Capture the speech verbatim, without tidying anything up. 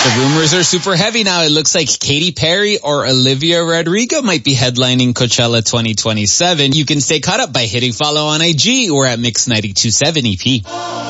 The rumors are super heavy now. It looks like Katy Perry or Olivia Rodrigo might be headlining Coachella twenty twenty-seven. You can stay caught up by hitting follow on I G. We're at Mix nine two seven E P.